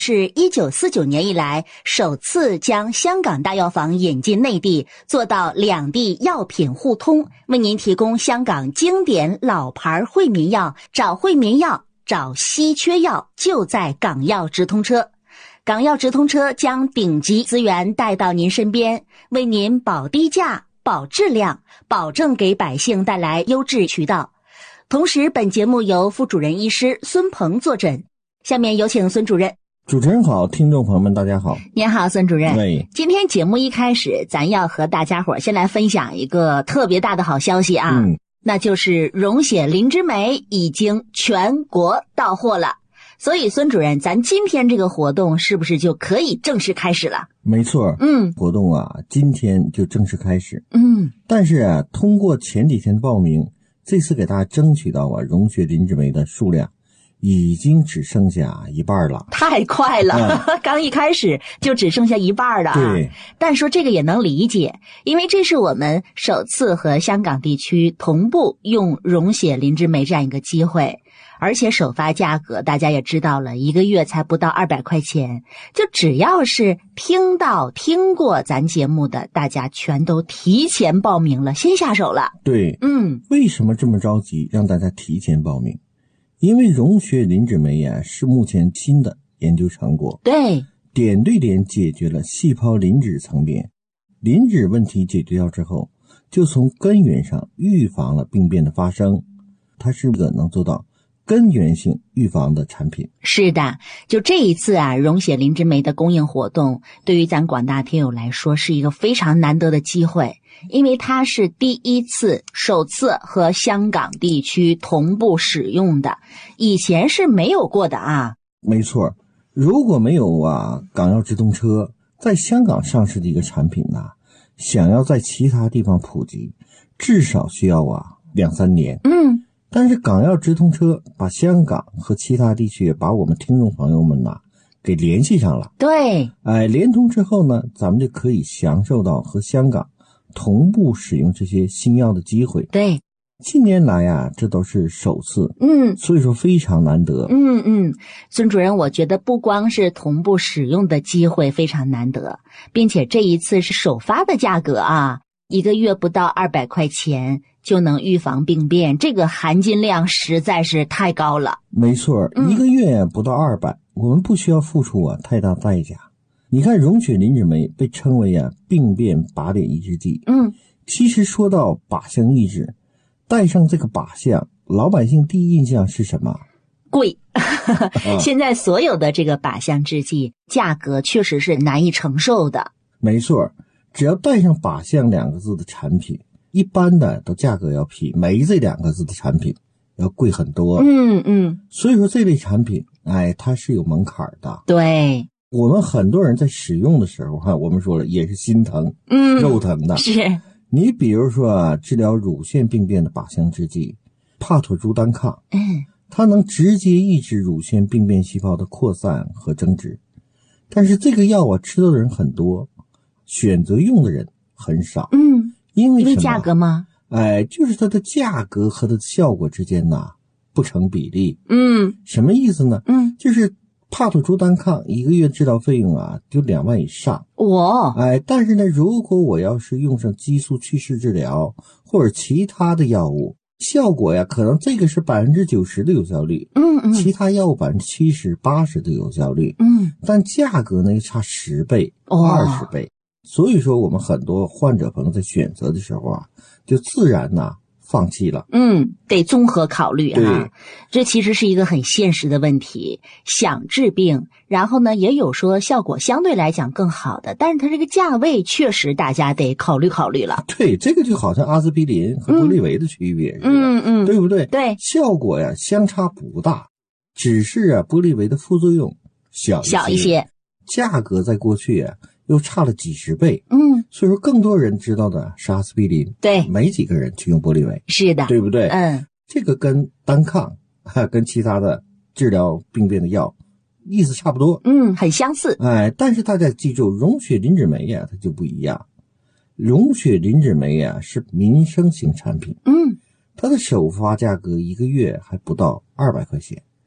是1949年以来首次将香港大药房引进内地，做到两地药品互通，为您提供香港经典老牌惠民药，找惠民药，找稀缺药，就在港药直通车。港药直通车将顶级资源带到您身边，为您保低价、保质量，保证给百姓带来优质渠道。同时，本节目由副主任医师孙鹏坐诊。下面有请孙主任。 主持人好，听众朋友们大家好。 您好，孙主任。 对， 今天节目一开始，咱要和大家伙先来分享一个特别大的好消息啊，那就是溶血灵芝酶已经全国到货了。所以孙主任，咱今天这个活动是不是就可以正式开始了？ 没错，活动啊，今天就正式开始。但是啊，通过前几天的报名，这次给大家争取到啊，溶血灵芝酶的数量已经只剩下一半了， 太快了，刚一开始就只剩下一半了啊。 对， 但说这个也能理解，因为这是我们首次和香港地区同步用溶血灵芝酶这样一个机会，而且首发价格大家也知道了，一个月才不到200块钱，就只要是听过咱节目的，大家全都提前报名了，先下手了。 对，为什么这么着急让大家提前报名？因为溶血灵芝酶啊是目前新的研究成果， 对，点对点解决了细胞磷脂层面，磷脂问题解决掉之后，就从根源上预防了病变的发生，它是一个能做到根源性预防的产品。是的， 就这一次啊，溶血灵芝酶的供应活动，对于咱广大听友来说是一个非常难得的机会，因为它是首次和香港地区同步使用的，以前是没有过的啊。 没错，如果没有啊港药直通车在香港上市的一个产品呢，想要在其他地方普及，至少需要啊2-3年。但是港药直通车把香港和其他地区把我们听众朋友们给联系上了。 对， 联通之后呢，咱们就可以享受到和香港同步使用这些新药的机会。 对， 近年来啊，这都是首次，所以说非常难得。 孙主任，我觉得不光是同步使用的机会非常难得，并且这一次是首发的价格啊，一个月不到200块钱就能预防病变，这个含金量实在是太高了。 没错，一个月不到200，我们不需要付出太大代价。你看溶血灵芝酶被称为病变靶点抑制剂。其实说到靶向抑制，带上这个靶向，老百姓第一印象是什么？ 贵。现在所有的这个靶向制剂价格确实是难以承受的。 没错，只要带上靶向2个字的产品，一般的都价格要比酶这2个字的产品要贵很多。所以说这类产品它是有门槛的。 对， 我们很多人在使用的时候我们说了也是心疼，肉疼的。 是， 你比如说治疗乳腺病变的靶向制剂帕妥珠单抗，它能直接抑制乳腺病变细胞的扩散和增殖，但是这个药吃到的人很多，选择用的人很少。因为什么？ 价格吗？ 就是它的价格和它的效果之间不成比例。什么意思呢？就是帕妥珠单抗一个月治疗费用就2万以上。但是呢，如果我要是用上激素去势治疗或者其他的药物，效果可能这个是90%的有效率，其他药物70%、80%的有效率，但价格呢差10倍、20倍。所以说我们很多患者朋友在选择的时候就自然放弃了。 得综合考虑对， 这其实是一个很现实的问题。想治病，然后呢也有说效果相对来讲更好的，但是它这个价位确实大家得考虑考虑了。 对，这个就好像阿司匹林和玻利维的区别似的，对不对？ 对， 效果相差不大，只是玻利维的副作用小一些，价格在过去又差了几十倍。所以说更多人知道的是阿司匹林， 对， 没几个人去用玻利维。 是的， 对不对？这个跟单抗跟其他的治疗病变的药意思差不多， 很相似。 但是大家记住，溶血灵芝酶它就不一样。溶血灵芝酶是民生型产品，它的首发价格一个月还不到200块钱，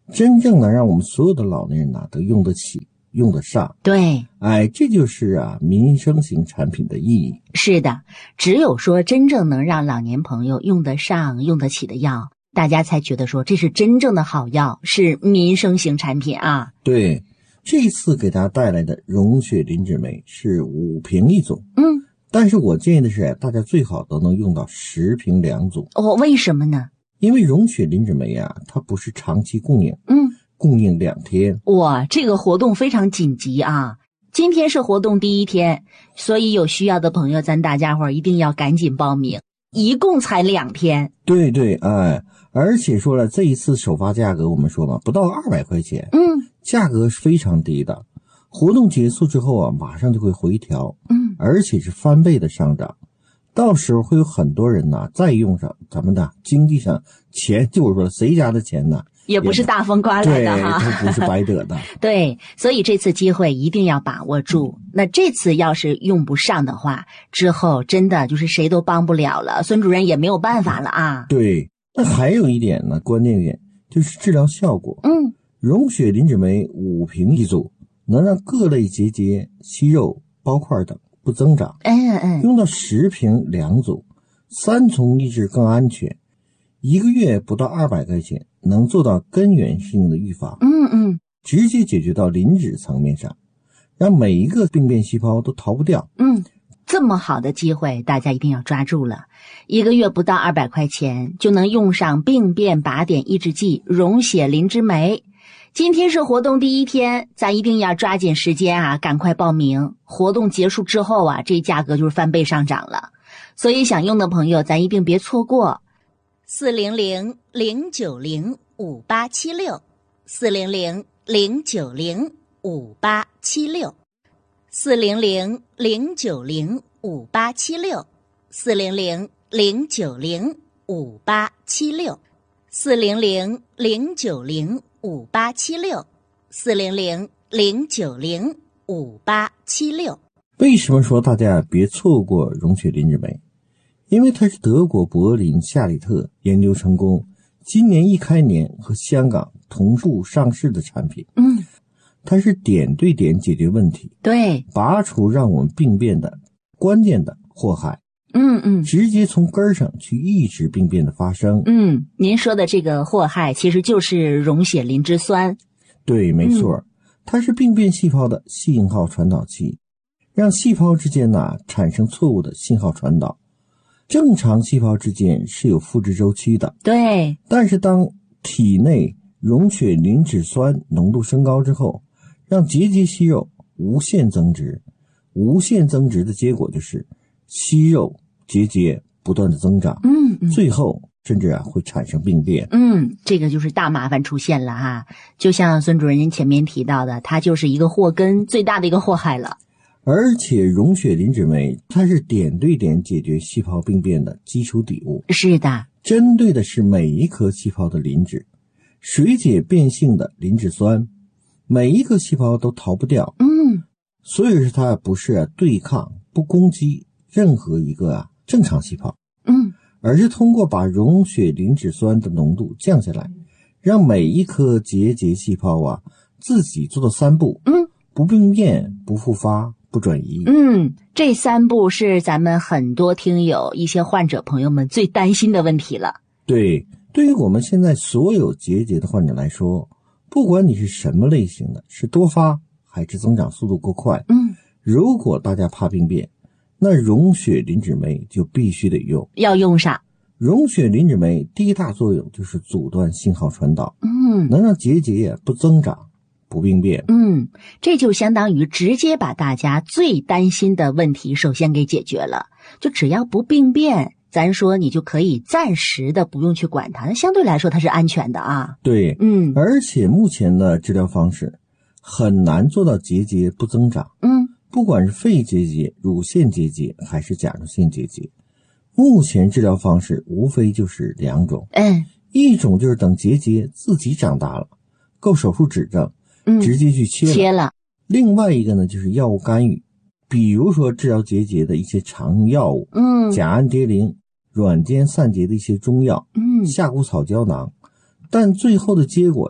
真正能让我们所有的老年人都用得起用得上。 对， 这就是民生型产品的意义。 是的，只有说真正能让老年朋友用得上用得起的药，大家才觉得说这是真正的好药，是民生型产品啊。 对，这次给大家带来的溶血磷脂酶是5瓶1组。但是我建议的是大家最好都能用到10瓶2组。 为什么呢？ 因为溶血磷脂酶它不是长期供应，供应2天。 哇，这个活动非常紧急啊！今天是活动第1天，所以有需要的朋友，咱大家伙一定要赶紧报名，一共才2天。 对对，而且说了，这一次首发价格我们说嘛，不到200块钱，价格是非常低的。活动结束之后马上就会回调，而且是翻倍的上涨。到时候会有很多人再用上咱们的经济上钱，就是说谁家的钱也不是大风刮来的哈， 对，它不是白得的。 对，所以这次机会一定要把握住。那这次要是用不上的话，之后真的就是谁都帮不了了，孙主任也没有办法了啊。 对，那还有一点呢，关键一点就是治疗效果。溶血磷脂酶5瓶1组，能让各类结节、息肉、包块等不增长。用到10瓶2组，3重抑制更安全。1个月不到200块钱，能做到根源性的预防。直接解决到磷脂层面上，让每一个病变细胞都逃不掉。 这么好的机会，大家一定要抓住了。1个月不到200块钱，就能用上病变靶点抑制剂溶血磷脂酶。今天是活动第1天，咱一定要抓紧时间赶快报名。活动结束之后这价格就是翻倍上涨了，所以想用的朋友咱一定别错过。400-090-5876 400-090-5876 400-090-5876 400-090-5876 400-090-5876 400-090-5876。 为什么说大家别错过溶血磷脂酶？因为它是德国柏林夏里特研究成功，今年一开年和香港同步上市的产品。它是点对点解决问题， 对， 拔除让我们病变的关键的祸害。直接从根上去抑制病变的发生。 您说的这个祸害其实就是溶血磷脂酸。 对，没错，它是病变细胞的信号传导器，让细胞之间产生错误的信号传导。正常细胞之间是有复制周期的， 对， 但是当体内溶血磷脂酸浓度升高之后，让结节息肉无限增殖，无限增殖的结果就是息肉结节不断的增长，最后甚至会产生病变。 这个就是大麻烦出现了哈。就像孙主任您前面提到的，它就是一个祸根，最大的一个祸害了。 而且溶血磷脂酶它是点对点解决细胞病变的基础底物。 是的， 针对的是每一颗细胞的磷脂，水解变性的磷脂酸，每一个细胞都逃不掉。所以说它不是对抗不攻击任何一个正常细胞，而是通过把溶血磷脂酸的浓度降下来，让每一颗结节细胞自己做到3步，不病变，不复发，不转移。 这3步是咱们很多听友一些患者朋友们最担心的问题了。 对，对于我们现在所有结节的患者来说，不管你是什么类型的，是多发还是增长速度过快，如果大家怕病变，那溶血磷脂酶就必须得用， 要用上。 溶血磷脂酶第一大作用就是阻断信号传导，能让结节不增长不病变。 这就相当于直接把大家最担心的问题首先给解决了。就只要不病变，咱说你就可以暂时的不用去管它，那相对来说它是安全的啊。 对，而且目前的治疗方式很难做到结节不增长。不管是肺结节、乳腺结节还是甲状腺结节，目前治疗方式无非就是2种。一种就是等结节自己长大了，够手术指正，直接去切了。另外一个呢，就是药物干预，比如说治疗结节的一些常用药物，甲氨蝶呤、软坚散结的一些中药，夏枯草胶囊。但最后的结果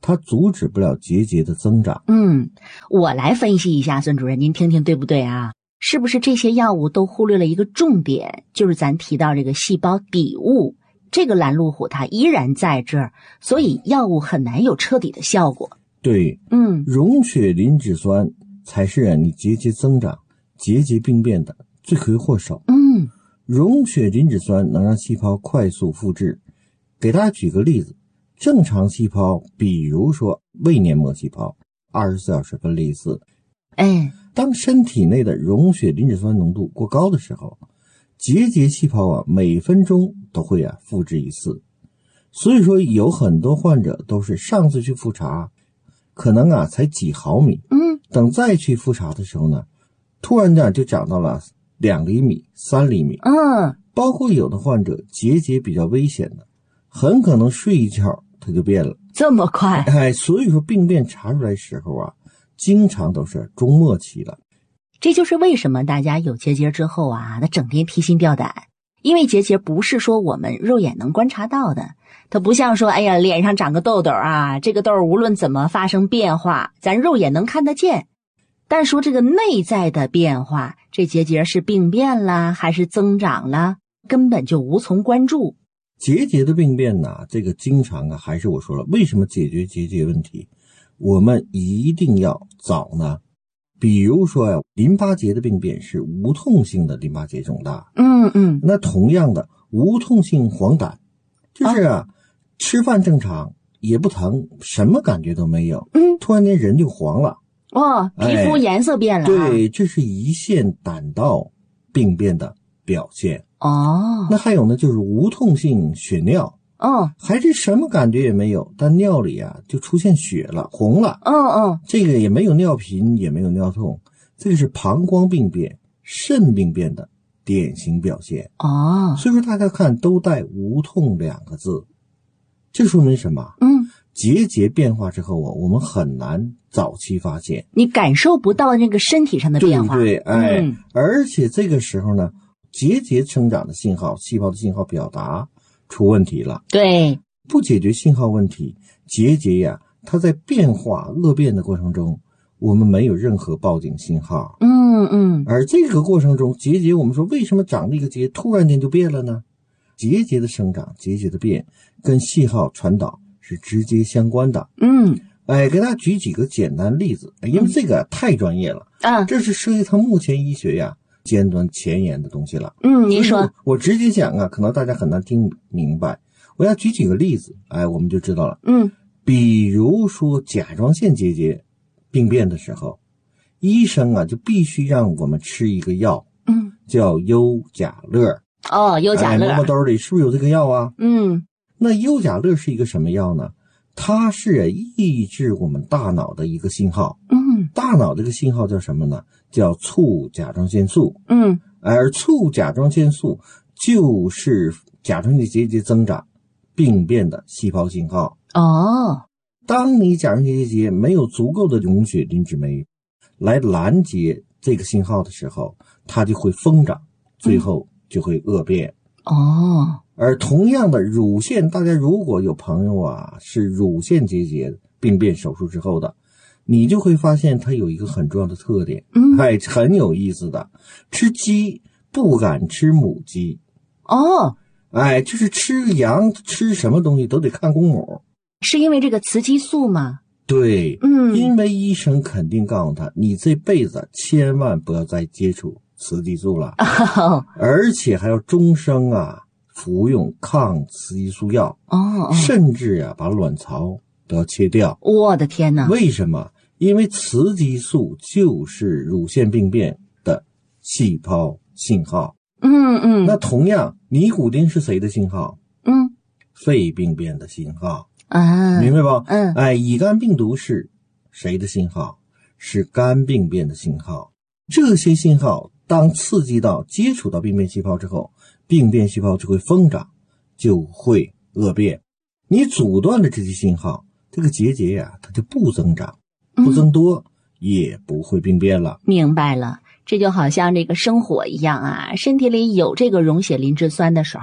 它阻止不了结节的增长。 我来分析一下，孙主任，您听听对不对啊？是不是这些药物都忽略了一个重点，就是咱提到这个细胞底物，这个拦路虎它依然在这儿，所以药物很难有彻底的效果。 对，溶血磷脂酸才是你结节增长、结节病变的罪魁祸首。溶血磷脂酸能让细胞快速复制。给大家举个例子，正常细胞，比如说胃黏膜细胞，24小时分裂一次。当身体内的溶血磷脂酸浓度过高的时候，结节细胞每分钟都会复制一次。所以说有很多患者都是上次去复查可能才几毫米，等再去复查的时候呢，突然间就长到了2厘米、3厘米。包括有的患者结节比较危险的，很可能睡一觉它就变了， 这么快。 所以说病变查出来时候经常都是中末期了。 这就是为什么大家有结节之后他整天提心吊胆，因为结节不是说我们肉眼能观察到的，它不像说脸上长个痘痘这个痘无论怎么发生变化，咱肉眼能看得见。但说这个内在的变化，这结节是病变啦还是增长啦，根本就无从关注。 结节的病变这个经常还是我说了，为什么解决结节问题我们一定要早呢？比如说淋巴结的病变是无痛性的淋巴结肿大。那同样的无痛性黄疸，就是吃饭正常也不疼，什么感觉都没有，突然间人就黄了。 皮肤颜色变了。 对，这是胰腺胆道病变的表现。那还有呢，就是无痛性血尿。还是什么感觉也没有，但尿里就出现血了，红了。这个也没有尿频，也没有尿痛，这个是膀胱病变、肾病变的典型表现。所以说大家看都带无痛2个字，这说明什么？结节变化之后我们很难早期发现， 你感受不到那个身体上的变化。 对，而且这个时候呢，结节生长的信号、细胞的信号表达出问题了。 对， 不解决信号问题，结节它在变化恶变的过程中，我们没有任何报警信号。而这个过程中，结节我们说为什么长了一个结突然间就变了呢？结节的生长、结节的变跟信号传导是直接相关的。给大家举几个简单例子，因为这个太专业了这是涉及到目前医学尖端前沿的东西了。 您说。 我直接讲可能大家很难听明白，我要举几个例子，我们就知道了。比如说甲状腺结节病变的时候，医生就必须让我们吃一个药，叫优甲乐。 优甲乐， 摸摸兜里是不是有这个药啊？那优甲乐是一个什么药呢？它是抑制我们大脑的一个信号。大脑这个信号叫什么呢？叫促甲状腺素。而促甲状腺素就是甲状腺结节增长病变的细胞信号。当你甲状腺结节没有足够的溶血磷脂酶来拦截这个信号的时候，它就会疯长，最后就会恶变。而同样的乳腺，大家如果有朋友是乳腺结节病变手术之后的，你就会发现它有一个很重要的特点，很有意思的，吃鸡不敢吃母鸡。就是吃羊吃什么东西都得看公母。 是因为这个雌激素吗？ 对，因为医生肯定告诉他，你这辈子千万不要再接触雌激素了，而且还要终生服用抗雌激素药，甚至把卵巢都要切掉。 我的天哪！ 为什么？因为雌激素就是乳腺病变的细胞信号。那同样，尼古丁是谁的信号？肺病变的信号。明白不？乙肝病毒是谁的信号？是肝病变的信号。这些信号当刺激到接触到病变细胞之后，病变细胞就会疯长，就会恶变。你阻断了这些信号，这个结节它就不增长，不增多，也不会病变了。 明白了，这就好像这个生火一样身体里有这个溶血磷脂酸的时候，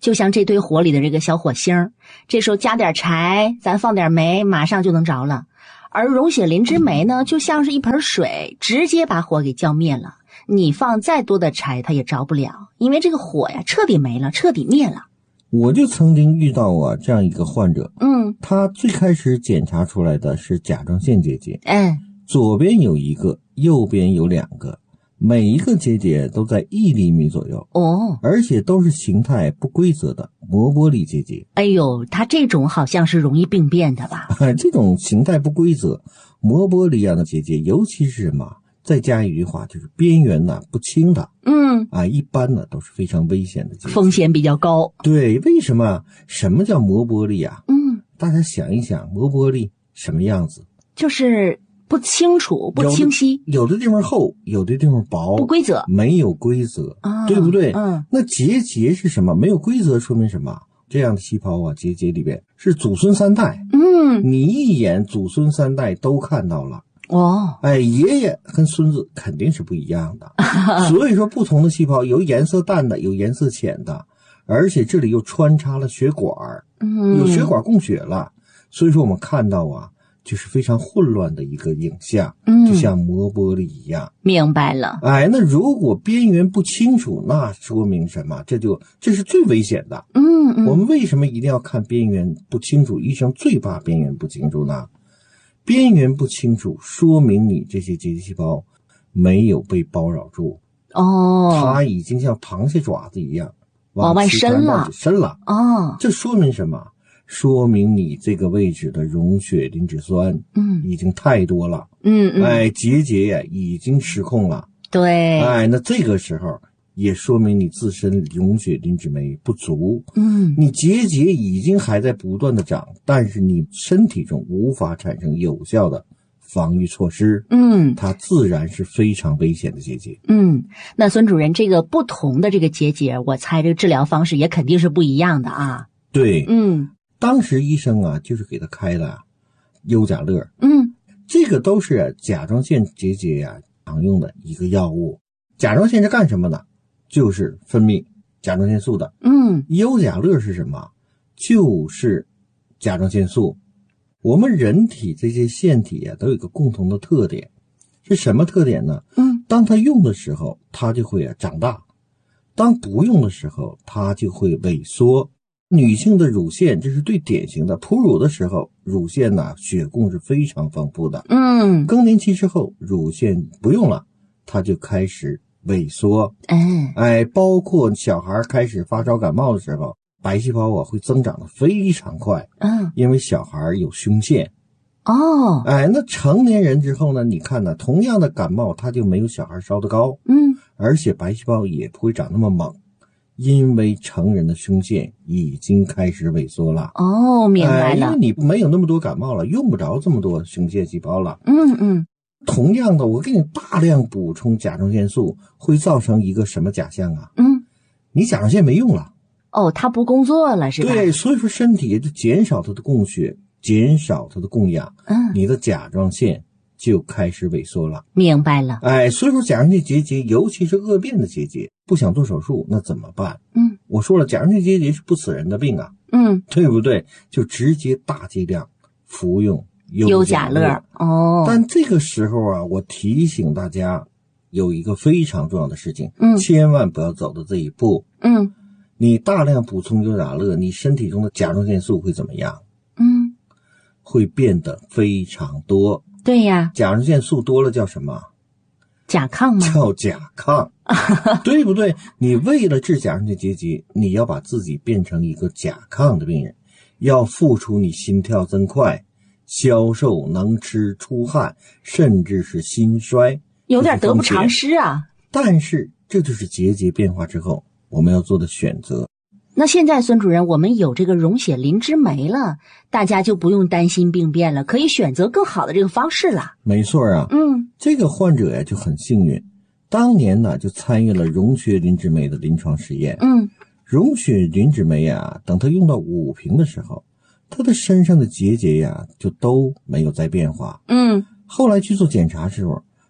就像这堆火里的这个小火星，这时候加点柴，咱放点煤，马上就能着了。而溶血磷脂酶呢，就像是一盆水，直接把火给浇灭了。你放再多的柴，它也着不了，因为这个火呀彻底没了，彻底灭了。 我就曾经遇到这样一个患者，他最开始检查出来的是甲状腺结节，左边有一个，右边有2个，每一个结节都在1厘米左右，而且都是形态不规则的磨玻璃结节。 哎呦，他这种好像是容易病变的吧？ 这种形态不规则磨玻璃一样的结节，尤其是什么？再加一句话，就是边缘不清的，一般都是非常危险的结节， 风险比较高。 对，为什么？什么叫磨玻璃啊？大家想一想，磨玻璃什么样子？ 就是不清楚、不清晰， 有的地方厚，有的地方薄， 不规则， 没有规则，对不对？那结节是什么？没有规则说明什么？这样的细胞结节里边是祖孙3代，你一眼祖孙3代都看到了。爷爷跟孙子肯定是不一样的，所以说不同的细胞有颜色淡的，有颜色浅的，而且这里又穿插了血管，有血管供血了，所以说我们看到就是非常混乱的一个影像，就像磨玻璃一样。 明白了。 那如果边缘不清楚，那说明什么？这是最危险的。我们为什么一定要看边缘不清楚？医生最怕边缘不清楚呢？边缘不清楚，说明你这些结节细胞没有被包绕住，它已经像螃蟹爪子一样往外伸了， 这说明什么？说明你这个位置的溶血磷脂酸已经太多了，结节已经失控了。 对， 那这个时候也说明你自身溶血磷脂酶不足，你结节已经还在不断的长，但是你身体中无法产生有效的防御措施，它自然是非常危险的结节。 那孙主任，这个不同的这个结节，我猜这个治疗方式也肯定是不一样的啊。 对，当时医生就是给他开了优甲乐，这个都是甲状腺结节常用的一个药物。甲状腺是干什么的？就是分泌甲状腺素的。优甲乐是什么？就是甲状腺素。我们人体这些腺体都有一个共同的特点，是什么特点呢？当它用的时候，它就会长大；当不用的时候，它就会萎缩。女性的乳腺这是最典型的，哺乳的时候乳腺血供是非常丰富的，更年期之后乳腺不用了，它就开始萎缩，包括小孩开始发烧感冒的时候，白细胞会增长的非常快，因为小孩有胸腺。那成年人之后呢，你看同样的感冒它就没有小孩烧得高，而且白细胞也不会长那么猛，因为成人的胸腺已经开始萎缩了。 明白了。 因为你没有那么多感冒了，用不着这么多胸腺细胞了。同样的，我给你大量补充甲状腺素，会造成一个什么假象啊？你甲状腺没用了。 它不工作了是吧？ 对，所以说身体就减少它的供血，减少它的供氧，你的甲状腺就开始萎缩了。 明白了。 所以说甲状腺结节，尤其是恶变的结节，不想做手术，那怎么办？我说了，甲状腺结节是不死人的病啊，对不对？就直接大剂量服用优甲乐。但这个时候我提醒大家有一个非常重要的事情，千万不要走到这一步。你大量补充优甲乐，你身体中的甲状腺素会怎么样？会变得非常多。 对呀， 甲状腺素多了叫什么？ 甲亢吗？ 叫甲亢，对不对？你为了治甲状腺结节，你要把自己变成一个甲亢的病人，要付出你心跳增快、消瘦、能吃、出汗，甚至是心衰， 有点得不偿失啊。 但是这就是结节变化之后我们要做的选择。 那现在孙主任，我们有这个溶血磷脂酶了，大家就不用担心病变了，可以选择更好的这个方式了。 没错啊，这个患者就很幸运，当年就参与了溶血磷脂酶的临床实验。溶血磷脂酶等他用到5瓶的时候，他的身上的结节就都没有再变化。后来去做检查的时候，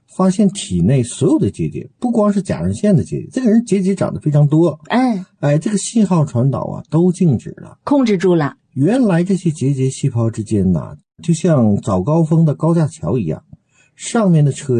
发现体内所有的结节，不光是甲状腺的结节，这个人结节长得非常多。这个信号传导啊都静止了， 控制住了。 原来这些结节细胞之间就像早高峰的高架桥一样，上面的车